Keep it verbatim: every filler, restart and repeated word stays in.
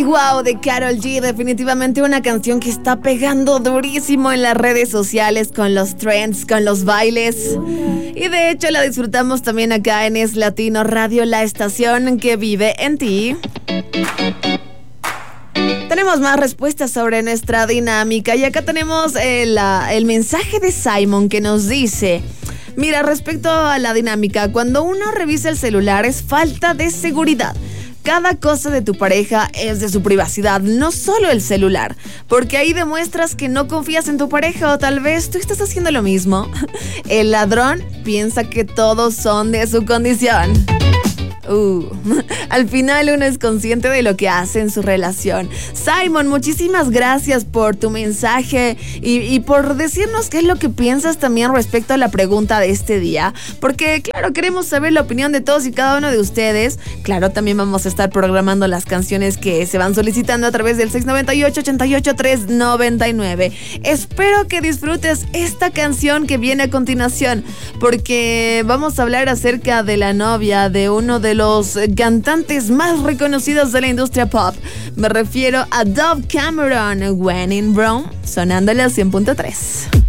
Wow de Karol G, definitivamente una canción que está pegando durísimo en las redes sociales con los trends, con los bailes. Y de hecho la disfrutamos también acá en Es Latino Radio, la estación que vive en ti. Tenemos más respuestas sobre nuestra dinámica y acá tenemos el, el mensaje de Simon que nos dice: mira, respecto a la dinámica, cuando uno revisa el celular es falta de seguridad. Cada cosa de tu pareja es de su privacidad, no solo el celular, porque ahí demuestras que no confías en tu pareja o tal vez tú estás haciendo lo mismo. El ladrón piensa que todos son de su condición. Uh, al final uno es consciente de lo que hace en su relación. Simon, muchísimas gracias por tu mensaje y, y por decirnos qué es lo que piensas también respecto a la pregunta de este día, porque claro, queremos saber la opinión de todos y cada uno de ustedes. Claro, también vamos a estar programando las canciones que se van solicitando a través del seis nueve ocho, ocho ocho tres, nueve nueve. Espero que disfrutes esta canción que viene a continuación, porque vamos a hablar acerca de la novia de uno de los cantantes más reconocidos de la industria pop. Me refiero a Dove Cameron, When in Rome, sonándole al cien punto tres.